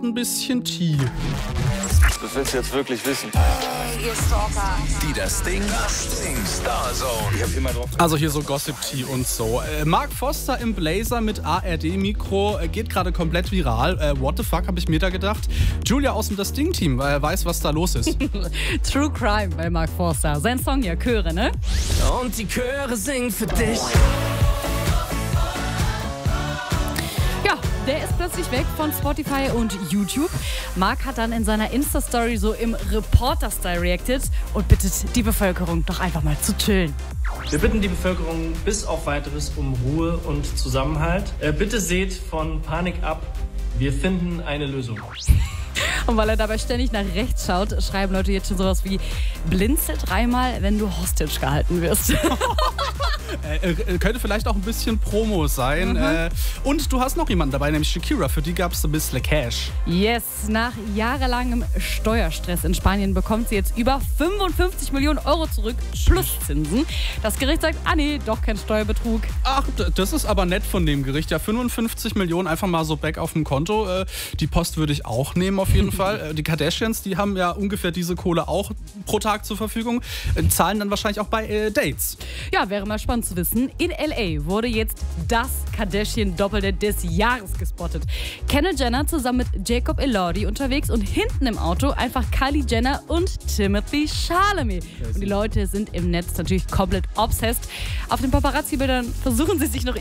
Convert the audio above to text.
ein bisschen Tee. Das willst du jetzt wirklich wissen. Ihr Stalker. Die das Ding Starzone. Ich hab immer drauf. Also hier so Gossip Tea und so. Mark Foster im Blazer mit ARD-Mikro geht gerade komplett viral. What the fuck, habe ich mir da gedacht. Julia aus dem Das Ding-Team weiß, was da los ist. True Crime bei Mark Forster. Sein Song ja Chöre, ne? Und die Chöre singen für dich. Ja, der ist plötzlich weg von Spotify und YouTube. Mark hat dann in seiner Insta-Story so im Reporter-Style reacted und bittet die Bevölkerung doch einfach mal zu chillen. Wir bitten die Bevölkerung bis auf Weiteres um Ruhe und Zusammenhalt. Bitte seht von Panik ab. Wir finden eine Lösung. Und weil er dabei ständig nach rechts schaut, schreiben Leute jetzt schon sowas wie: Blinzel dreimal, wenn du Hostage gehalten wirst. Könnte vielleicht auch ein bisschen Promo sein. Und du hast noch jemanden dabei, nämlich Shakira. Für die gab es ein bisschen Cash. Yes, nach jahrelangem Steuerstress in Spanien bekommt sie jetzt über 55 Millionen Euro zurück, plus Zinsen. Das Gericht sagt, nee, doch kein Steuerbetrug. Ach, das ist aber nett von dem Gericht. Ja, 55 Millionen einfach mal so back auf dem Konto. Die Post würde ich auch nehmen auf jeden Fall. Die Kardashians, die haben ja ungefähr diese Kohle auch pro Tag zur Verfügung. Zahlen dann wahrscheinlich auch bei Dates. Ja, wäre mal spannend zu wissen. In L.A. wurde jetzt das Kardashian-Doppelte des Jahres gespottet. Kendall Jenner zusammen mit Jacob Elordi unterwegs und hinten im Auto einfach Kylie Jenner und Timothy Chalamet. Und die Leute sind im Netz natürlich komplett obsessed. Auf den Paparazzi-Bildern versuchen sie sich noch